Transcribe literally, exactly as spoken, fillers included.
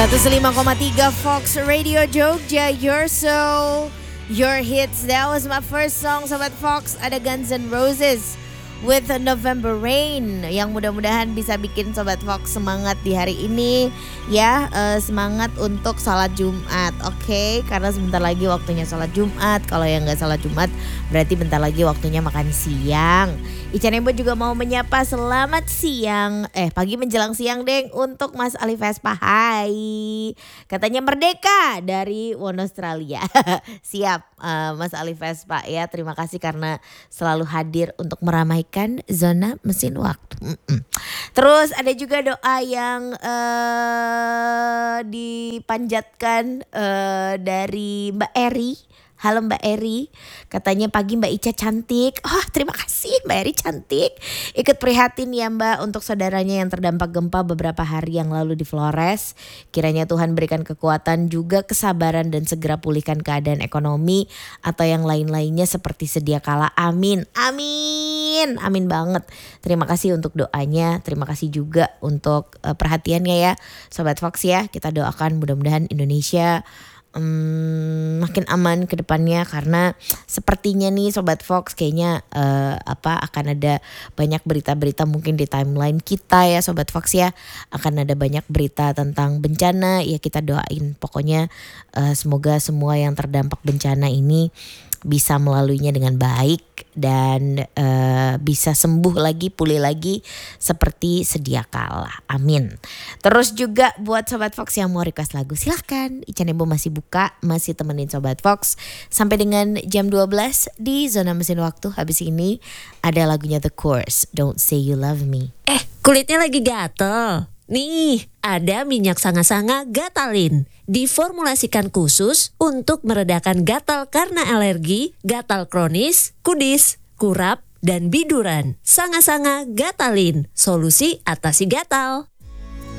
seratus lima koma tiga Fox Radio Jogja, Your Soul, Your Hits. That was my first song, Sobat Fox. Ada Guns N' Roses with November Rain, yang mudah-mudahan bisa bikin Sobat Fox semangat di hari ini. Ya, uh, semangat untuk salat Jumat. Oke, okay? Karena sebentar lagi waktunya salat Jumat. Kalau yang gak salat Jumat berarti bentar lagi waktunya makan siang. Ica Nembo juga mau menyapa selamat siang, eh pagi menjelang siang deng untuk Mas Ali Vespa. Hai, katanya merdeka dari Wonostralia. Siap uh, Mas Ali Vespa ya, terima kasih karena selalu hadir untuk meramaikan zona mesin waktu. Mm-mm. Terus ada juga doa yang uh, dipanjatkan uh, dari Mbak Eri. Halo Mbak Eri, katanya pagi Mbak Ica cantik. Oh terima kasih Mbak Eri cantik. Ikut prihatin ya Mbak untuk saudaranya yang terdampak gempa beberapa hari yang lalu di Flores. Kiranya Tuhan berikan kekuatan juga kesabaran dan segera pulihkan keadaan ekonomi atau yang lain-lainnya seperti sedia kala. Amin, amin, amin banget. Terima kasih untuk doanya, terima kasih juga untuk uh, perhatiannya ya Sobat Fox ya. Kita doakan mudah-mudahan Indonesia Hmm, makin aman ke depannya, karena sepertinya nih Sobat Fox kayaknya uh, apa akan ada banyak berita-berita mungkin di timeline kita ya Sobat Fox ya, akan ada banyak berita tentang bencana ya. Kita doain pokoknya uh, semoga semua yang terdampak bencana ini bisa melaluinya dengan baik dan uh, bisa sembuh lagi, pulih lagi seperti sedia kala. Amin. Terus juga buat Sobat Fox yang mau request lagu silahkan. Ica Nembo masih buka, masih temenin Sobat Fox sampai dengan jam dua belas di Zona Mesin Waktu. Habis ini ada lagunya The Course, Don't Say You Love Me. Eh, kulitnya lagi gatel. Nih, ada minyak sanga-sanga Gatalin. Diformulasikan khusus untuk meredakan gatal karena alergi, gatal kronis, kudis, kurap, dan biduran. Sanga-sanga Gatalin, solusi atasi gatal.